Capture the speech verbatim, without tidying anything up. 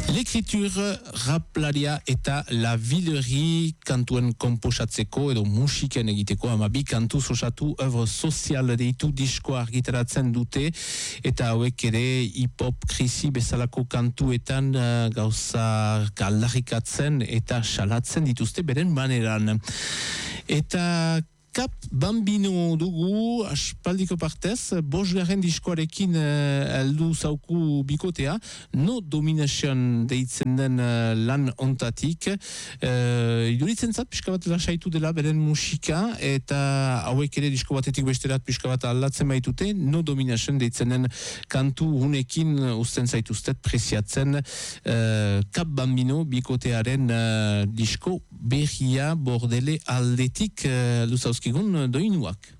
L'écriture, raplaria eta la villerie kantuen komposatzeko edo musiken egiteko amabi kantu osatu œuvre sozial deitu diskoa argitaratzen dute eta hauek ere hip-hop krisi bezalako kantuetan uh, gauza galdarrikatzen eta salatzen dituzte beren maneran. Eta Cap Bambino dugu, aspaldiko partez, bosgarren diskoarekin heldu uh, zauku bikotea, No Domination deitzen den uh, lan ontatik. Uh, iduritzen zat, pixka bat lasaitu dela beren musika, eta hauek ere disko batetik besterat pixka bat aldatzen baitute, No Domination deitzen den kantu hunekin usten zaituztet preziatzen uh, Cap Bambino bikotearen uh, disko berria bordele aldetik uh, luzauski Gun doinuak.